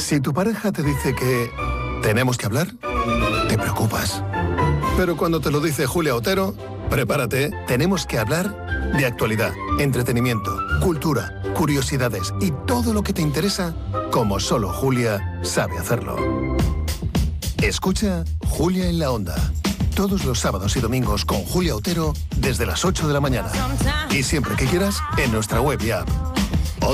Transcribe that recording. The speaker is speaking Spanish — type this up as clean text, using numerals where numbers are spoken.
Si tu pareja te dice que tenemos que hablar, te preocupas. Pero cuando te lo dice Julia Otero, prepárate, tenemos que hablar de actualidad, entretenimiento, cultura, curiosidades y todo lo que te interesa, como solo Julia sabe hacerlo. Escucha Julia en la Onda, todos los sábados y domingos con Julia Otero desde las 8 de la mañana. Y siempre que quieras, en nuestra web y app.